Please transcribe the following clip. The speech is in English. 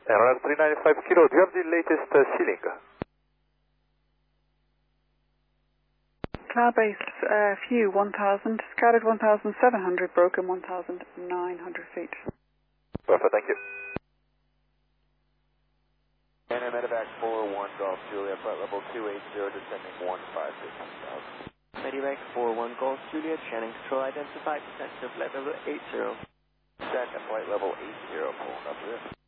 RR 395 kilo, do you have the latest ceiling? Cloud-based view 1000, scattered 1700, broken 1900 feet. Perfect, thank you. And Medevac 41 Golf Juliet, flight level 280, descending 1550. Medevac 41 Golf Juliet, Shannon Control identified, descent to flight level 80. Set at flight level 80, pulling up lift.